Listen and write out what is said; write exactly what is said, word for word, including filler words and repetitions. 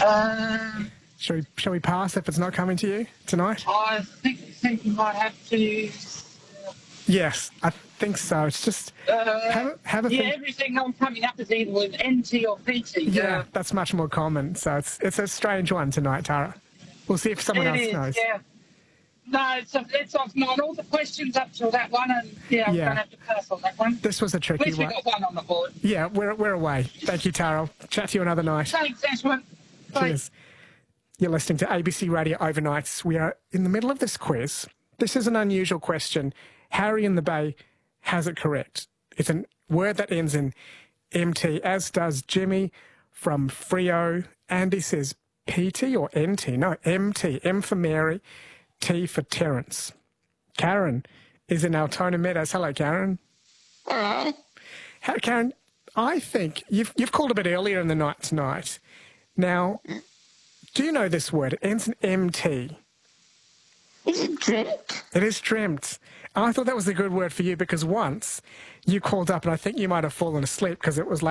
Um, Shall we, shall we pass if it's not coming to you tonight? I think, think you might have to... Yes, I think so. It's just Uh, have, a- have a yeah, think. everything I'm coming up is either with N T or P T. Yeah, Uh, that's much more common. So it's it's a strange one tonight, Tara. We'll see if someone it else is, knows. yeah. No, it's, it's off mine. All the questions up till that one, and yeah, I'm Yeah. going to have to pass on that one. This was a At tricky least we one. got one on the board. Yeah, we're we're away. Thank you, Tara. Chat to you another night. Thanks, Ashwin. Bye. Cheers. You're listening to A B C Radio Overnights. We are in the middle of this quiz. This is an unusual question. Harry in the Bay has it correct. It's a word that ends in M T, as does Jimmy from Frio. Andy says P T or N T? No, M T. M for Mary, T for Terence. Karen is in Altona Meadows. Hello, Karen. Hello. How, Karen, I think you've, you've called a bit earlier in the night tonight. Now, do you know this word? It ends in M T. Is it dreamt? It is dreamt. I thought that was a good word for you because once you called up and I think you might have fallen asleep because it was late.